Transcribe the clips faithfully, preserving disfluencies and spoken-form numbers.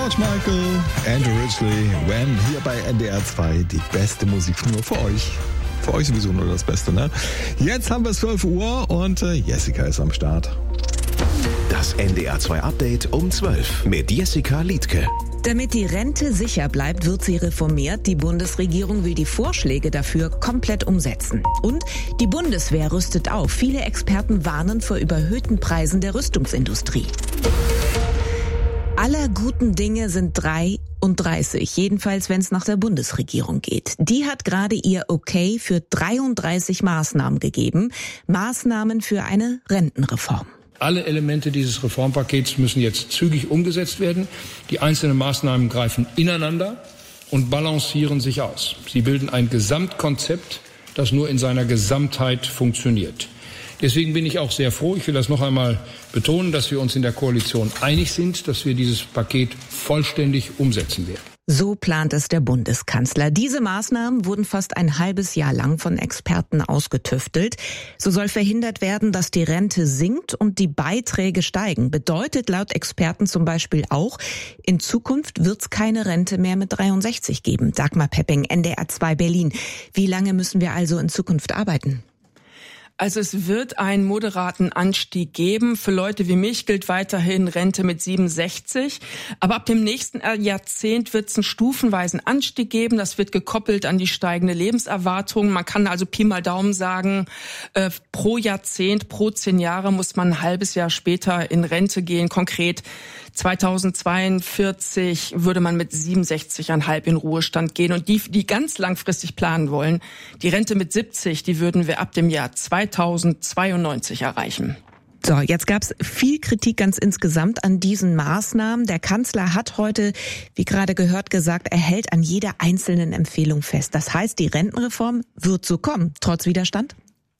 George Michael, Andrew Ridgeley, When, hier bei N D R zwei, die beste Musik nur für euch. Für euch sowieso nur das Beste, ne? Jetzt haben wir es zwölf Uhr und äh, Jessica ist am Start. Das N D R zwei Update um zwölf mit Jessica Liedtke. Damit die Rente sicher bleibt, wird sie reformiert. Die Bundesregierung will die Vorschläge dafür komplett umsetzen. Und die Bundeswehr rüstet auf. Viele Experten warnen vor überhöhten Preisen der Rüstungsindustrie. Aller guten Dinge sind dreiunddreißig, jedenfalls wenn es nach der Bundesregierung geht. Die hat gerade ihr Okay für dreiunddreißig Maßnahmen gegeben. Maßnahmen für eine Rentenreform. Alle Elemente dieses Reformpakets müssen jetzt zügig umgesetzt werden. Die einzelnen Maßnahmen greifen ineinander und balancieren sich aus. Sie bilden ein Gesamtkonzept, das nur in seiner Gesamtheit funktioniert. Deswegen bin ich auch sehr froh, ich will das noch einmal betonen, dass wir uns in der Koalition einig sind, dass wir dieses Paket vollständig umsetzen werden. So plant es der Bundeskanzler. Diese Maßnahmen wurden fast ein halbes Jahr lang von Experten ausgetüftelt. So soll verhindert werden, dass die Rente sinkt und die Beiträge steigen. Bedeutet laut Experten zum Beispiel auch, in Zukunft wird es keine Rente mehr mit dreiundsechzig geben. Dagmar Pepping, N D R zwei Berlin. Wie lange müssen wir also in Zukunft arbeiten? Also es wird einen moderaten Anstieg geben. Für Leute wie mich gilt weiterhin Rente mit siebenundsechzig. Aber ab dem nächsten Jahrzehnt wird es einen stufenweisen Anstieg geben. Das wird gekoppelt an die steigende Lebenserwartung. Man kann also Pi mal Daumen sagen, äh, pro Jahrzehnt, pro zehn Jahre muss man ein halbes Jahr später in Rente gehen. Konkret zweitausendzweiundvierzig würde man mit siebenundsechzig Komma fünf in Ruhestand gehen. Und die, die ganz langfristig planen wollen, die Rente mit siebzig, die würden wir ab dem Jahr zweitausendzweiundneunzig erreichen. So, jetzt gab es viel Kritik ganz insgesamt an diesen Maßnahmen. Der Kanzler hat heute, wie gerade gehört, gesagt, er hält an jeder einzelnen Empfehlung fest. Das heißt, die Rentenreform wird so kommen, trotz Widerstand?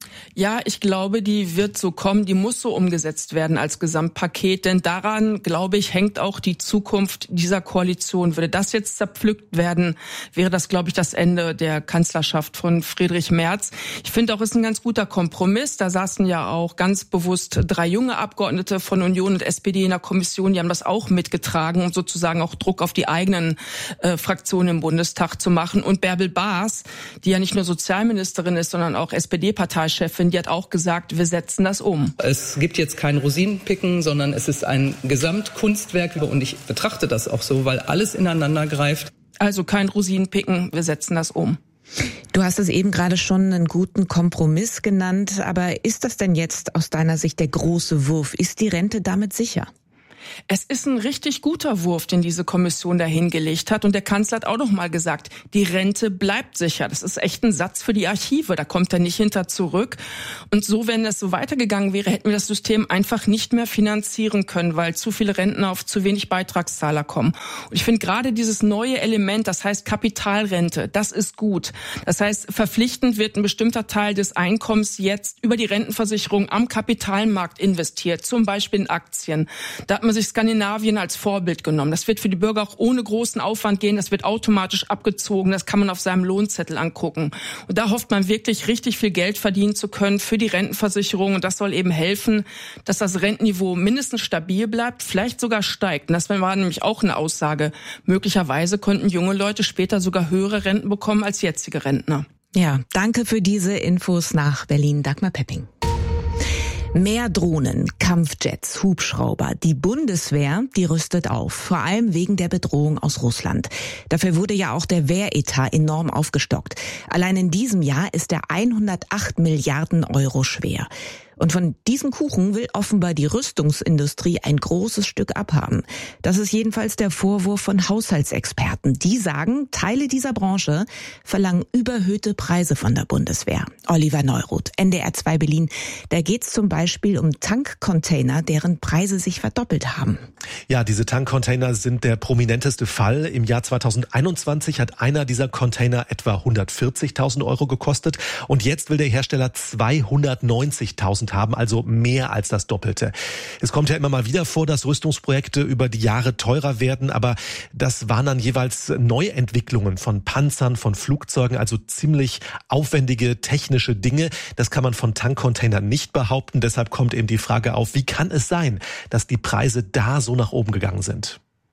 Ja, ich glaube, die wird so kommen, die muss so umgesetzt werden als Gesamtpaket, denn daran, glaube ich, hängt auch die Zukunft dieser Koalition. Würde das jetzt zerpflückt werden, wäre das, glaube ich, das Ende der Kanzlerschaft von Friedrich Merz. Ich finde auch, es ist ein ganz guter Kompromiss. Da saßen ja auch ganz bewusst drei junge Abgeordnete von Union und S P D in der Kommission, die haben das auch mitgetragen, um sozusagen auch Druck auf die eigenen äh, Fraktionen im Bundestag zu machen. Und Bärbel Baas, die ja nicht nur Sozialministerin ist, sondern auch S P D-Parteichefin, die hat auch gesagt, wir setzen das um. Es gibt jetzt kein Rosinenpicken, sondern es ist ein Gesamtkunstwerk und ich betrachte das auch so, weil alles ineinander greift. Also kein Rosinenpicken, wir setzen das um. Du hast es eben gerade schon einen guten Kompromiss genannt, aber ist das denn jetzt aus deiner Sicht der große Wurf? Ist die Rente damit sicher? Es ist ein richtig guter Wurf, den diese Kommission da hingelegt hat. Und der Kanzler hat auch noch mal gesagt, die Rente bleibt sicher. Das ist echt ein Satz für die Archive. Da kommt er nicht hinter zurück. Und so, wenn es so weitergegangen wäre, hätten wir das System einfach nicht mehr finanzieren können, weil zu viele Rentner auf zu wenig Beitragszahler kommen. Und ich finde gerade dieses neue Element, das heißt Kapitalrente, das ist gut. Das heißt, verpflichtend wird ein bestimmter Teil des Einkommens jetzt über die Rentenversicherung am Kapitalmarkt investiert, zum Beispiel in Aktien. Da hat man sich Skandinavien als Vorbild genommen. Das wird für die Bürger auch ohne großen Aufwand gehen. Das wird automatisch abgezogen. Das kann man auf seinem Lohnzettel angucken. Und da hofft man wirklich, richtig viel Geld verdienen zu können für die Rentenversicherung. Und das soll eben helfen, dass das Rentenniveau mindestens stabil bleibt, vielleicht sogar steigt. Und das war nämlich auch eine Aussage. Möglicherweise könnten junge Leute später sogar höhere Renten bekommen als jetzige Rentner. Ja, danke für diese Infos nach Berlin. Dagmar Pepping. Mehr Drohnen, Kampfjets, Hubschrauber. Die Bundeswehr, die rüstet auf, vor allem wegen der Bedrohung aus Russland. Dafür wurde ja auch der Wehretat enorm aufgestockt. Allein in diesem Jahr ist er hundertacht Milliarden Euro schwer. Und von diesem Kuchen will offenbar die Rüstungsindustrie ein großes Stück abhaben. Das ist jedenfalls der Vorwurf von Haushaltsexperten. Die sagen, Teile dieser Branche verlangen überhöhte Preise von der Bundeswehr. Oliver Neuroth, N D R zwei Berlin. Da geht es zum Beispiel um Tankcontainer, deren Preise sich verdoppelt haben. Ja, diese Tankcontainer sind der prominenteste Fall. Im Jahr zweitausendeinundzwanzig hat einer dieser Container etwa hundertvierzigtausend Euro gekostet. Und jetzt will der Hersteller zweihundertneunzigtausend haben, also mehr als das Doppelte. Es kommt ja immer mal wieder vor, dass Rüstungsprojekte über die Jahre teurer werden, aber das waren dann jeweils Neuentwicklungen von Panzern, von Flugzeugen, also ziemlich aufwendige technische Dinge. Das kann man von Tankcontainern nicht behaupten. Deshalb kommt eben die Frage auf, wie kann es sein, dass die Preise da so nach oben gegangen sind?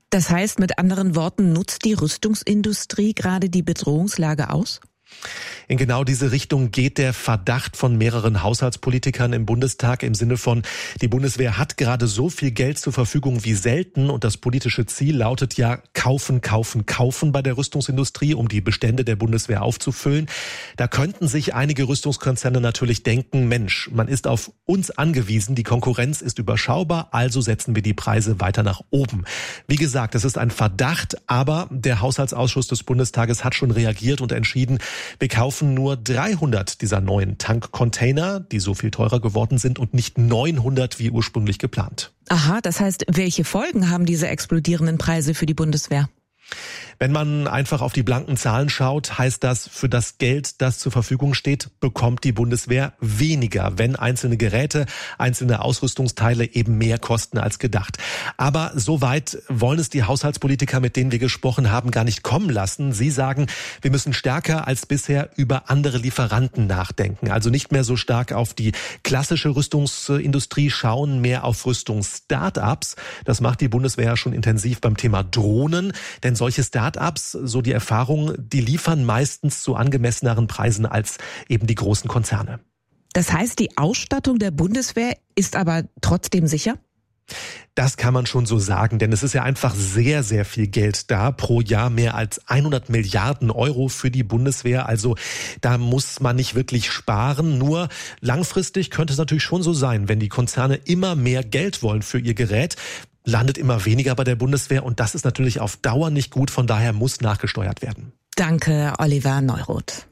Das heißt, mit anderen Worten, nutzt die Rüstungsindustrie gerade die Bedrohungslage aus? In genau diese Richtung geht der Verdacht von mehreren Haushaltspolitikern im Bundestag im Sinne von, die Bundeswehr hat gerade so viel Geld zur Verfügung wie selten und das politische Ziel lautet ja kaufen, kaufen, kaufen bei der Rüstungsindustrie, um die Bestände der Bundeswehr aufzufüllen. Da könnten sich einige Rüstungskonzerne natürlich denken, Mensch, man ist auf uns angewiesen, die Konkurrenz ist überschaubar, also setzen wir die Preise weiter nach oben. Wie gesagt, es ist ein Verdacht, aber der Haushaltsausschuss des Bundestages hat schon reagiert und entschieden, wir kaufen nur dreihundert dieser neuen Tankcontainer, die so viel teurer geworden sind und nicht neunhundert wie ursprünglich geplant. Aha, das heißt, welche Folgen haben diese explodierenden Preise für die Bundeswehr? Wenn man einfach auf die blanken Zahlen schaut, heißt das, für das Geld, das zur Verfügung steht, bekommt die Bundeswehr weniger, wenn einzelne Geräte, einzelne Ausrüstungsteile eben mehr kosten als gedacht. Aber so weit wollen es die Haushaltspolitiker, mit denen wir gesprochen haben, gar nicht kommen lassen. Sie sagen, wir müssen stärker als bisher über andere Lieferanten nachdenken. Also nicht mehr so stark auf die klassische Rüstungsindustrie schauen, mehr auf Rüstungsstartups. Das macht die Bundeswehr schon intensiv beim Thema Drohnen, denn solche Start-ups, so die Erfahrung, die liefern meistens zu angemesseneren Preisen als eben die großen Konzerne. Das heißt, die Ausstattung der Bundeswehr ist aber trotzdem sicher? Das kann man schon so sagen, denn es ist ja einfach sehr, sehr viel Geld da. Pro Jahr mehr als hundert Milliarden Euro für die Bundeswehr. Also da muss man nicht wirklich sparen. Nur langfristig könnte es natürlich schon so sein, wenn die Konzerne immer mehr Geld wollen für ihr Gerät, landet immer weniger bei der Bundeswehr und das ist natürlich auf Dauer nicht gut, von daher muss nachgesteuert werden. Danke, Oliver Neuroth.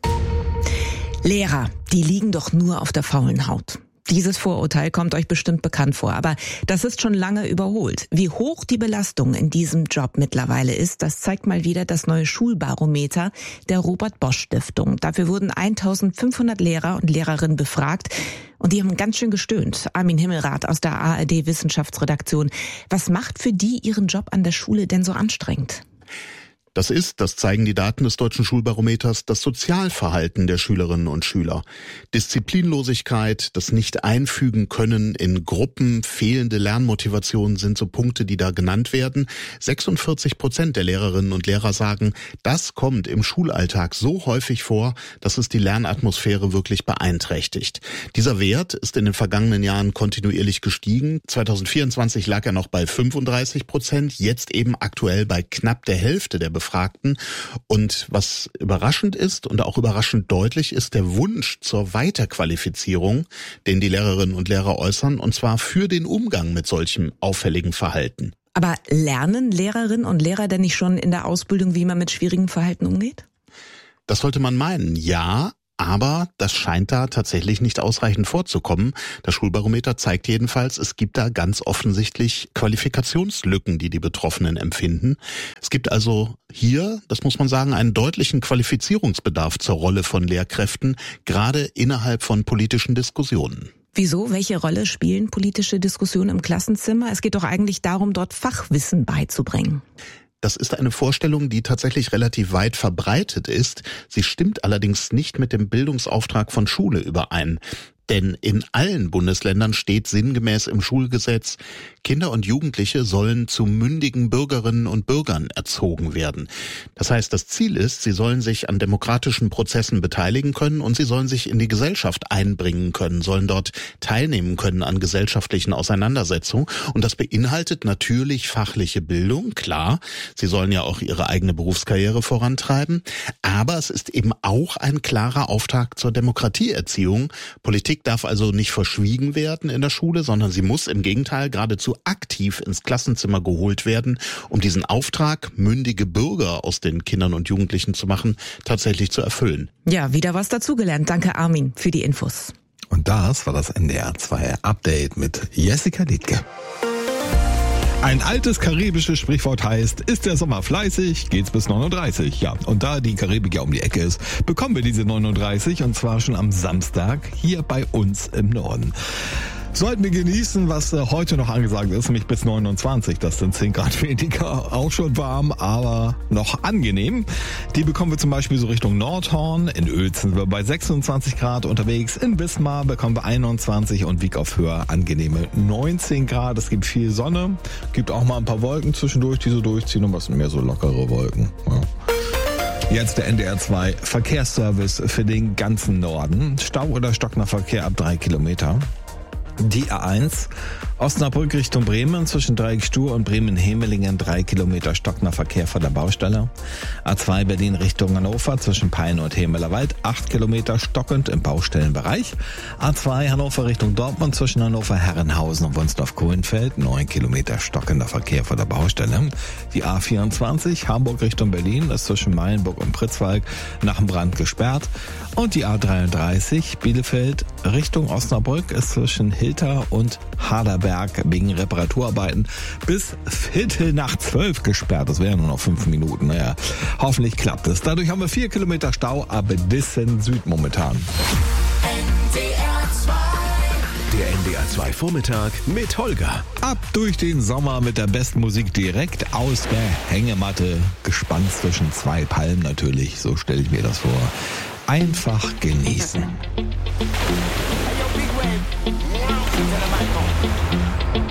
Lehrer, die liegen doch nur auf der faulen Haut. Dieses Vorurteil kommt euch bestimmt bekannt vor, aber das ist schon lange überholt. Wie hoch die Belastung in diesem Job mittlerweile ist, das zeigt mal wieder das neue Schulbarometer der Robert-Bosch-Stiftung. Dafür wurden eintausendfünfhundert Lehrer und Lehrerinnen befragt und die haben ganz schön gestöhnt. Armin Himmelrath aus der A R D-Wissenschaftsredaktion. Was macht für die ihren Job an der Schule denn so anstrengend? Das ist, das zeigen die Daten des Deutschen Schulbarometers, das Sozialverhalten der Schülerinnen und Schüler. Disziplinlosigkeit, das Nicht-Einfügen können in Gruppen, fehlende Lernmotivation sind so Punkte, die da genannt werden. sechsundvierzig Prozent der Lehrerinnen und Lehrer sagen, das kommt im Schulalltag so häufig vor, dass es die Lernatmosphäre wirklich beeinträchtigt. Dieser Wert ist in den vergangenen Jahren kontinuierlich gestiegen. zweitausendvierundzwanzig lag er noch bei fünfunddreißig Prozent, jetzt eben aktuell bei knapp der Hälfte der Befragten. Und was überraschend ist und auch überraschend deutlich ist der Wunsch zur Weiterqualifizierung, den die Lehrerinnen und Lehrer äußern, und zwar für den Umgang mit solchem auffälligen Verhalten. Aber lernen Lehrerinnen und Lehrer denn nicht schon in der Ausbildung, wie man mit schwierigem Verhalten umgeht? Das sollte man meinen, ja. Aber das scheint da tatsächlich nicht ausreichend vorzukommen. Das Schulbarometer zeigt jedenfalls, es gibt da ganz offensichtlich Qualifikationslücken, die die Betroffenen empfinden. Es gibt also hier, das muss man sagen, einen deutlichen Qualifizierungsbedarf zur Rolle von Lehrkräften, gerade innerhalb von politischen Diskussionen. Wieso? Welche Rolle spielen politische Diskussionen im Klassenzimmer? Es geht doch eigentlich darum, dort Fachwissen beizubringen. Das ist eine Vorstellung, die tatsächlich relativ weit verbreitet ist. Sie stimmt allerdings nicht mit dem Bildungsauftrag von Schule überein. Denn in allen Bundesländern steht sinngemäß im Schulgesetz, Kinder und Jugendliche sollen zu mündigen Bürgerinnen und Bürgern erzogen werden. Das heißt, das Ziel ist, sie sollen sich an demokratischen Prozessen beteiligen können und sie sollen sich in die Gesellschaft einbringen können, sollen dort teilnehmen können an gesellschaftlichen Auseinandersetzungen. Und das beinhaltet natürlich fachliche Bildung, klar. Sie sollen ja auch ihre eigene Berufskarriere vorantreiben. Aber es ist eben auch ein klarer Auftrag zur Demokratieerziehung. Politik darf also nicht verschwiegen werden in der Schule, sondern sie muss im Gegenteil geradezu aktiv ins Klassenzimmer geholt werden, um diesen Auftrag, mündige Bürger aus den Kindern und Jugendlichen zu machen, tatsächlich zu erfüllen. Ja, wieder was dazugelernt. Danke, Armin, für die Infos. Und das war das N D R zwei Update mit Jessica Liedtke. Ein altes karibisches Sprichwort heißt, ist der Sommer fleißig, geht's bis neununddreißig. Ja, und da die Karibik ja um die Ecke ist, bekommen wir diese neununddreißig und zwar schon am Samstag hier bei uns im Norden. Sollten wir genießen, was äh, heute noch angesagt ist, nämlich bis neunundzwanzig. Das sind zehn Grad weniger, auch schon warm, aber noch angenehm. Die bekommen wir zum Beispiel so Richtung Nordhorn. In Oelz sind wir bei sechsundzwanzig Grad unterwegs. In Wismar bekommen wir einundzwanzig und Wieg auf Höhe angenehme neunzehn Grad. Es gibt viel Sonne, gibt auch mal ein paar Wolken zwischendurch, die so durchziehen, und was sind mehr so lockere Wolken. Ja. Jetzt der N D R zwei Verkehrsservice für den ganzen Norden. Stau oder stockender Verkehr ab drei Kilometer. Die A eins Osnabrück Richtung Bremen zwischen Dreieckstuhl und Bremen-Hemelingen drei Kilometer stockender Verkehr vor der Baustelle. A zwei Berlin Richtung Hannover zwischen Peine und Hemelerwald acht Kilometer stockend im Baustellenbereich. A zwei Hannover Richtung Dortmund zwischen Hannover Herrenhausen und Wunsdorf-Kohlenfeld neun Kilometer stockender Verkehr vor der Baustelle. Die A vierundzwanzig Hamburg Richtung Berlin ist zwischen Meilenburg und Pritzwalk nach dem Brand gesperrt. Und die A dreiunddreißig Bielefeld Richtung Osnabrück ist zwischen Hilter und Harderberg wegen Reparaturarbeiten bis Viertel nach zwölf gesperrt. Das wären nur noch fünf Minuten. Naja, hoffentlich klappt es. Dadurch haben wir vier Kilometer Stau ab Dissen Süd momentan. Der N D R zwei Vormittag mit Holger. Ab durch den Sommer mit der besten Musik direkt aus der Hängematte. Gespannt zwischen zwei Palmen natürlich. So stelle ich mir das vor. Einfach genießen. Hey, yo, big wave. Tell 'em I go.